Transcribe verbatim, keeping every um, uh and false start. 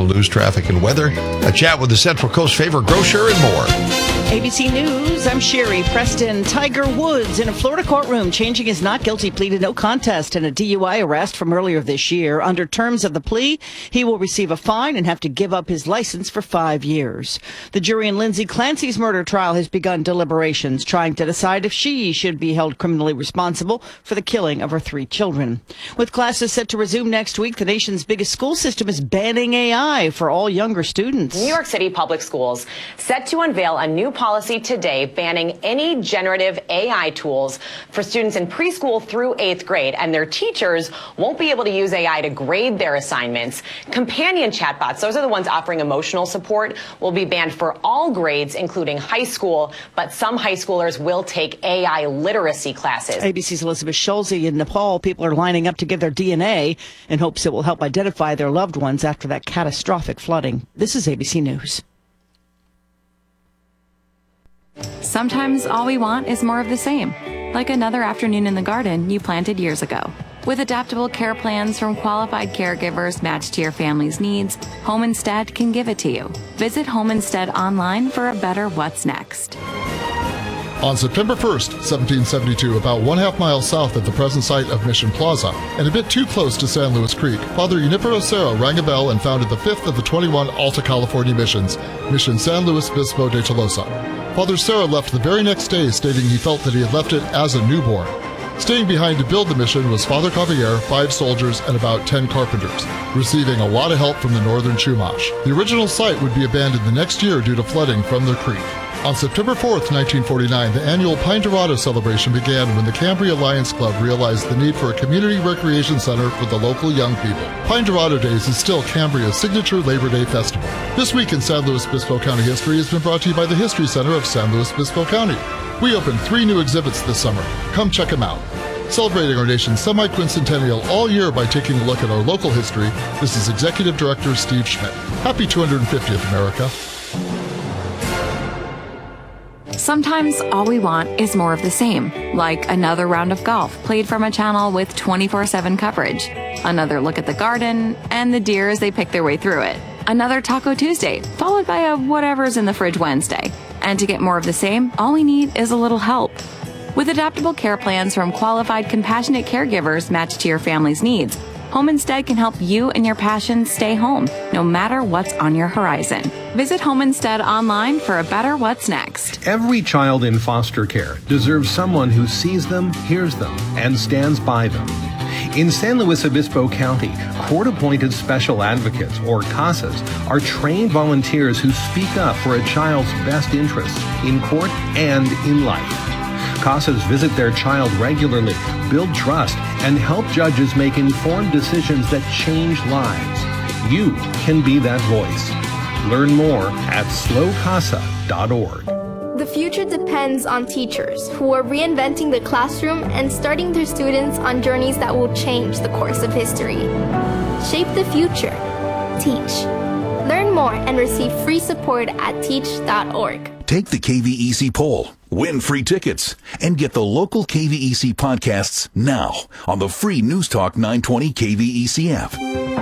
local news, traffic, and weather. A chat with the Central Coast favorite grocer and more. A B C News, I'm Sherry Preston. Tiger Woods in a Florida courtroom changing his not guilty plea to no contest in a D U I arrest from earlier this year. Under terms of the plea, he will receive a fine and have to give up his license for five years. The jury in Lindsay Clancy's murder trial has begun deliberations, trying to decide if she should be held criminally responsible for the killing of her three children. With classes set to resume next week, the nation's biggest school system is banning A I for all younger students. New York City Public Schools set to unveil a new policy today banning any generative A I tools for students in preschool through eighth grade, and their teachers won't be able to use A I to grade their assignments. Companion chatbots, those are the ones offering emotional support, will be banned for all grades, including high school, but some high schoolers will take A I literacy classes. A B C's Elizabeth Schulze. In Nepal, people are lining up to give their D N A in hopes it will help identify their loved ones after that catastrophic flooding. This is A B C News. Sometimes all we want is more of the same, like another afternoon in the garden you planted years ago. With adaptable care plans from qualified caregivers matched to your family's needs, Home Instead can give it to you. Visit Home Instead online for a better what's next. On September first, seventeen seventy-two, about one half mile south of the present site of Mission Plaza, and a bit too close to San Luis Creek, Father Junipero Serra rang a bell and founded the fifth of the twenty-one Alta California missions, Mission San Luis Obispo de Tolosa. Father Serra left the very next day, stating he felt that he had left it as a newborn. Staying behind to build the mission was Father Cavalier, five soldiers, and about ten carpenters, receiving a lot of help from the northern Chumash. The original site would be abandoned the next year due to flooding from the creek. On September fourth, nineteen forty-nine, the annual Pine Dorado celebration began when the Cambria Lions Club realized the need for a community recreation center for the local young people. Pine Dorado Days is still Cambria's signature Labor Day festival. This week in San Luis Obispo County history has been brought to you by the History Center of San Luis Obispo County. We opened three new exhibits this summer. Come check them out. Celebrating our nation's semi-quincentennial all year by taking a look at our local history, this is Executive Director Steve Schmidt. Happy two hundred fiftieth, America. Sometimes all we want is more of the same, like another round of golf played from a channel with twenty-four seven coverage, another look at the garden, and the deer as they pick their way through it, another Taco Tuesday, followed by a whatever's in the fridge Wednesday. And to get more of the same, all we need is a little help. With adaptable care plans from qualified, compassionate caregivers matched to your family's needs, Home Instead can help you and your passions stay home, no matter what's on your horizon. Visit Home Instead online for a better what's next. Every child in foster care deserves someone who sees them, hears them, and stands by them. In San Luis Obispo County, court-appointed special advocates, or CASAs, are trained volunteers who speak up for a child's best interests in court and in life. CASAs visit their child regularly, build trust, and help judges make informed decisions that change lives. You can be that voice. Learn more at slow casa dot org. The future depends on teachers who are reinventing the classroom and starting their students on journeys that will change the course of history. Shape the future. Teach. Learn more and receive free support at teach dot org. Take the K V E C poll, win free tickets, and get the local K V E C podcasts now on the free News Talk nine twenty K V E C app.